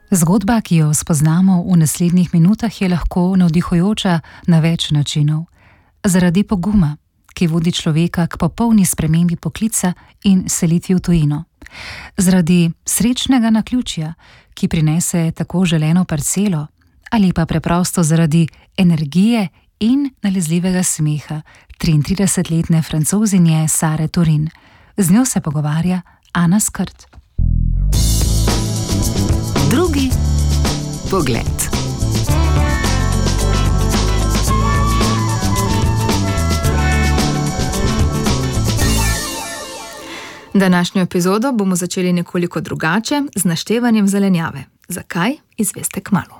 Zgodba, ki jo spoznamo v naslednjih minutah, je lahko navdihujoča na več načinov. Zaradi poguma, ki vodi človeka k popolni spremembi poklica in selitvi v tujino. Zaradi srečnega naključja, ki prinese tako želeno parcelo, ali pa preprosto zaradi energije in nalezljivega smeha 33-letne Francozinje Sare Turin. Z njo se pogovarja Ana Skrt. Drugi pogled. Današnjo epizodo bomo začeli nekoliko drugače, z naštevanjem zelenjave. Zakaj? Izveste kmalu.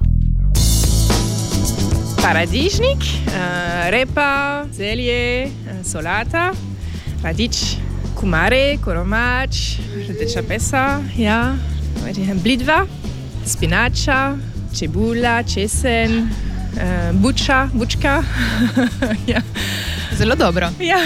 Paradižnik, repa, zelje, solata, radič, kumare, koromač, rdeča pesa, ja, blitva, spinača, čebula, česen, bučka. Ja. Zelo dobro. Ja.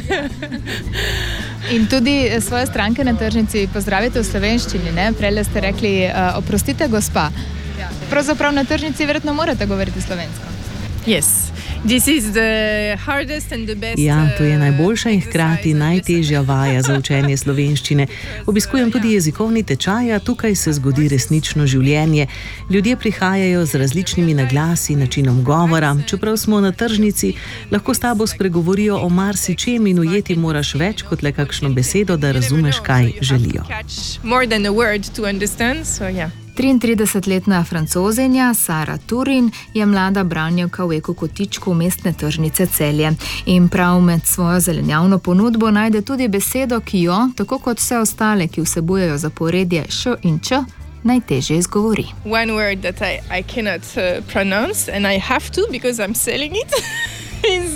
In tudi svoje stranke na tržnici pozdravite v slovenščini, ne? Prejle ste rekli, oprostite gospa. Ja. Pravzaprav na tržnici verjetno morate govoriti slovensko. Yes. This is the hardest and the best. Ja, to je najboljša in hkrati najtežja vaja za učenje slovenščine. Obiskujem tudi jezikovni tečaj, a tukaj se zgodi resnično življenje. Ljudje prihajajo z različnimi naglasi, načinom govora. Čeprav smo na tržnici, lahko s tabo spregovorijo o marsičem in ujeti moraš več kot le kakšno besedo, da razumeš, kaj želijo. More than a word to understand, so yeah. 33-letna Francozinja Sara Turin je mlada branjevka v Eko kotičku mestne tržnice Celje. In prav med svojo zelenjavno ponudbo najde tudi besedo, ki jo, tako kot vse ostale, ki vsebujejo zaporedje š in č, najtežje izgovori. One word that I cannot pronounce and I have to because I'm selling it is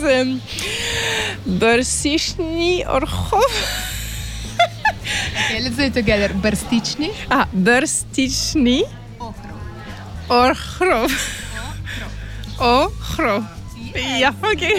brstični orhov. Okay, let's do it together. Brstični. Brstični. Orhrov. Orhrov. Ja, okay.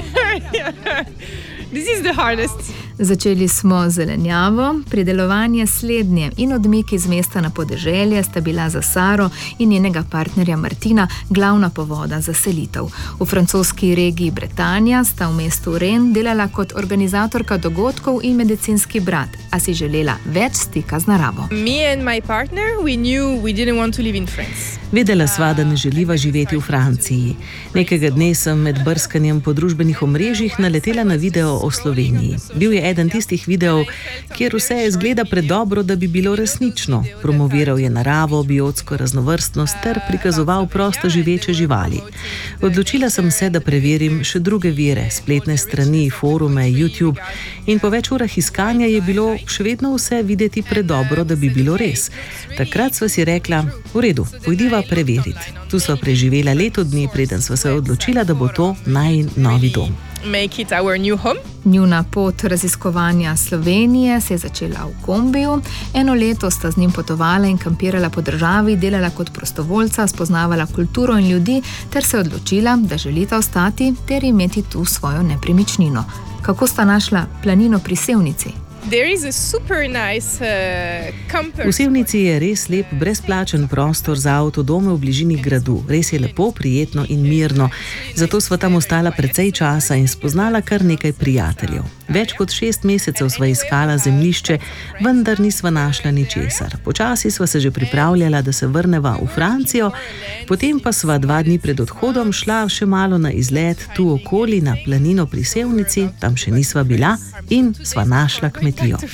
This is the hardest. Začeli smo zelenjavo, pridelovanje slednje in odmik iz mesta na podeželje sta bila za Saro in njenega partnerja Martina glavna povoda za selitev. V francoski regiji Bretanja sta v mestu Rennes delala kot organizatorka dogodkov in medicinski brat, a si želela več stika z naravo. Me and my partner, we knew we didn't want to live in France. Vedela sva, da ne želiva živeti v Franciji. Nekega dne sem med brskanjem po družbenih omrežjih naletela na video o Sloveniji. Bil je eden tistih videov, kjer vse izgleda predobro, da bi bilo resnično. Promoviral je naravo, biotsko raznovrstnost ter prikazoval prosto živeče živali. Odločila sem se, da preverim še druge vire, spletne strani, forume, YouTube, in po več urah iskanja je bilo še vedno vse videti predobro, da bi bilo res. Takrat sva si rekla, v redu, pojdiva preveriti. Tu sva preživela leto dni, preden sva se odločila, da bo to najin novi dom. Make it our new home. Njuna pot raziskovanja Slovenije se je začela v kombiju. 1 leto sta z njim potovala in kampirala po državi, delala kot prostovoljca, spoznavala kulturo in ljudi ter se odločila, da želita ostati ter imeti tu svojo nepremičnino. Kako sta našla planino pri Sevnici? There is a super nice V Sevnici je res lep brezplačen prostor za avtodome v bližini gradu. Res je lepo, prijetno in mirno. Zato sva tam ostala precej časa in spoznala kar nekaj prijateljev. Več kot 6 mesecev sva iskala zemljišče, vendar nisva našla ničesar. Počasi sva se že pripravljala, da se vrneva v Francijo, potem pa sva 2 dni pred odhodom šla še malo na izlet tu okoli na planino pri Sevnici, tam še nisva bila in sva našla kmetijo.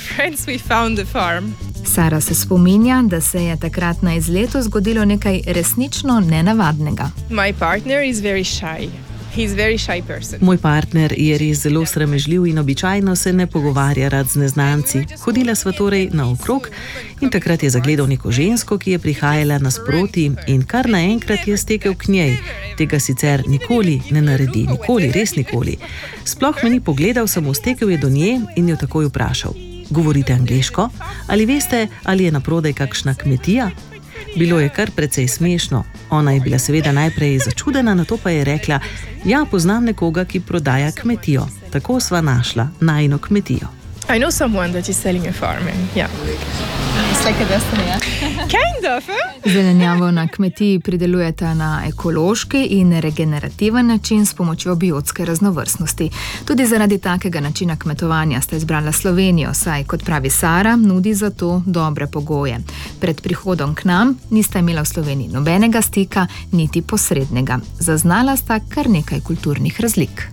Sara se spominja, da se je takrat na izletu zgodilo nekaj resnično nenavadnega. My partner is very shy. He's very shy person. Moj partner je res zelo sramežljiv in običajno se ne pogovarja rad z neznanci. Hodila sva torej naokrog in takrat je zagledal neko žensko, ki je prihajala nasproti in kar naenkrat je stekel k njej. Tega sicer nikoli ne naredi, nikoli, res nikoli. Sploh me ni pogledal, samo stekel je do nje in jo takoj vprašal. Govorite angleško? Ali veste, ali je naprodaj kakšna kmetija? Bilo je kar precej smešno. Ona je bila seveda najprej začudena, nato pa je rekla, ja, poznam nekoga, ki prodaja kmetijo. Tako sva našla najino kmetijo. I know someone that is selling a farm, yeah. It's like a destiny, yeah? Kind kind of. Zelenjavo na kmetiji pridelujete na ekološki in regenerativen način s pomočjo biotske raznovrstnosti. Tudi zaradi takega načina kmetovanja ste izbrala Slovenijo, saj, kot pravi Sara, nudi za to dobre pogoje. Pred prihodom k nam nista imela v Sloveniji nobenega stika, niti posrednega. Zaznala sta kar nekaj kulturnih razlik.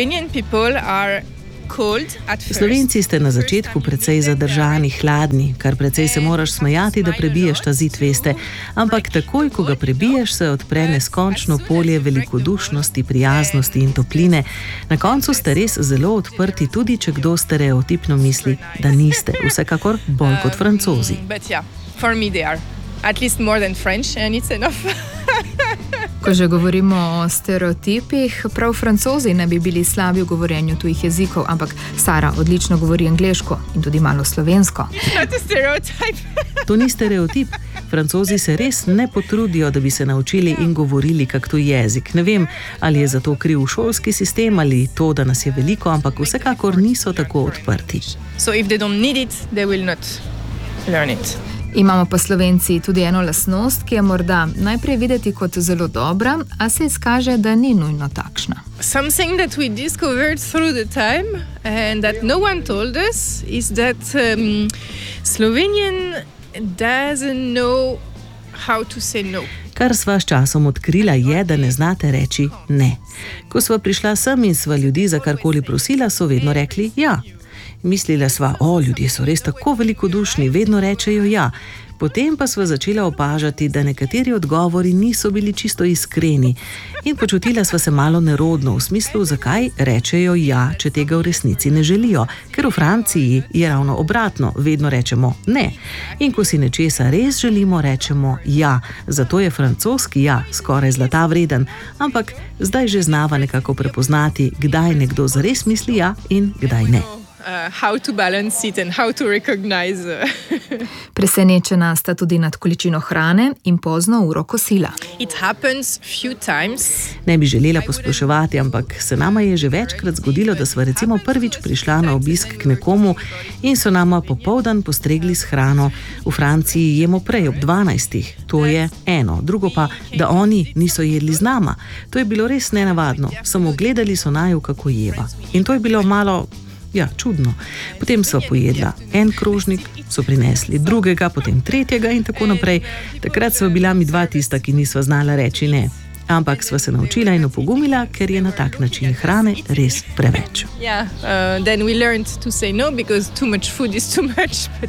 Slovenci ste na začetku precej zadržani, hladni, kar precej se moraš smejati, da prebiješ ta zid, veste. Ampak takoj, ko ga prebiješ, se odpre neskončno polje velikodušnosti, prijaznosti in topline. Na koncu ste res zelo odprti, tudi če kdo stereotipno misli, da niste. Vsekakor bolj kot Francozi. Ko že govorimo o stereotipih, prav Francozi ne bi bili slabi v govorjenju tujih jezikov, ampak Sara odlično govori angleško in tudi malo slovensko. To ni stereotip. Francozi se res ne potrudijo, da bi se naučili in govorili kak tuj jezik. Ne vem, ali je za to kriv šolski sistem ali to, da nas je veliko, ampak vsekakor niso tako odprti. Imamo pa Slovenci tudi eno lastnost, ki je morda najprej videti kot zelo dobra, a se izkaže, da ni nujno takšna. Something that we discovered through the time and that no one told us is that Slovenian doesn't know how to say no. Kar sva s časom odkrila je, da ne znate reči ne. Ko sva prišla sem in sva ljudi za karkoli prosila, so vedno rekli ja. Mislila sva, ljudje so res tako velikodušni, vedno rečejo ja. Potem pa sva začela opažati, da nekateri odgovori niso bili čisto iskreni. In počutila sva se malo nerodno, v smislu, zakaj rečejo ja, če tega v resnici ne želijo. Ker v Franciji je ravno obratno, vedno rečemo ne. In ko si nečesa res želimo, rečemo ja. Zato je francoski ja skoraj zlata vreden. Ampak zdaj že znava nekako prepoznati, kdaj nekdo zares misli ja in kdaj ne. How to balance it and how to recognize. Presenečena sta tudi nad količino hrane in pozno uro kosila. It happens few times. Ne bi želela posploševati, ampak se nama je že večkrat zgodilo, da sva recimo prvič prišla na obisk k nekomu in so nama popoldan postregli s hrano. V Franciji jemo prej ob 12. To je eno. Drugo pa, da oni niso jedli z nama. To je bilo res nenavadno. Samo gledali so naju, kako jeva. In to je bilo malo čudno. Potem sva pojedla en krožnik, so prinesli drugega, potem tretjega in tako naprej. Takrat sva bila mi dva tista, ki nisva znala reči ne. Ampak sva se naučila in opogumila, ker je na tak način hrane res preveč. Then we learned to say no because too much food is too much, but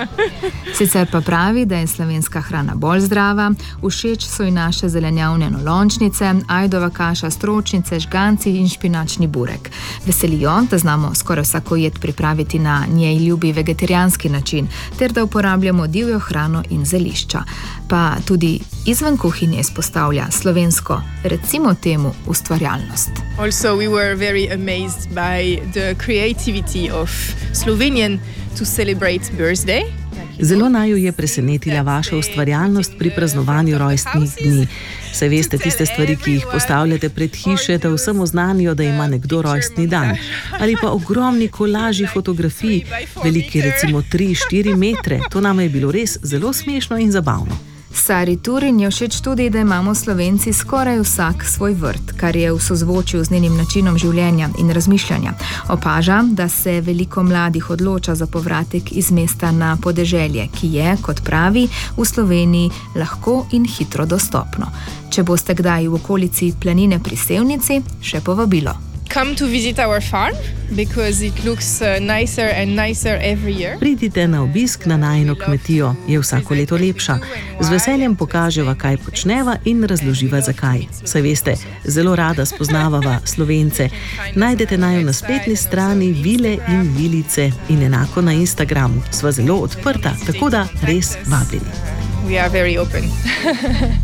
Sicer pa pravi, da je slovenska hrana bolj zdrava, všeč so ji naše zelenjavne nolončnice, ajdova kaša, stročnice, žganci in špinačni burek. Veselijo, da znamo skoraj vsako jed pripraviti na njej ljubi vegetarijanski način, ter da uporabljamo divjo hrano in zelišča. Pa tudi izven kuhinje izpostavlja slovensko, recimo temu, ustvarjalnost. Also we were very amazed by the creativity of Slovenian to celebrate birthday. Zelo naju je presenetila vaša ustvarjalnost pri praznovanju rojstnih dni. Saj veste, tiste stvari, ki jih postavljate pred hiše, da vsem oznanijo, da ima nekdo rojstni dan. Ali pa ogromni kolaži fotografij, veliki recimo 3-4 metre. To nama je bilo res zelo smešno in zabavno. Sari Turin je všeč tudi, da imamo Slovenci skoraj vsak svoj vrt, kar je v sozvočju z njenim načinom življenja in razmišljanja. Opaža, da se veliko mladih odloča za povratek iz mesta na podeželje, ki je, kot pravi, v Sloveniji lahko in hitro dostopno. Če boste kdaj v okolici planine pri Sevnici, še povabilo. Come to visit our farm because it looks nicer and nicer every year. Pridite na obisk na najino kmetijo, je vsako leto lepša. Z veseljem pokaževa, kaj počneva in razloživa zakaj. Saj veste, zelo rada spoznavava Slovence. Najdete naju na spletni strani Vile in Vilice in enako na Instagramu. Sva zelo odprta, tako da res vabljeni. We are very open.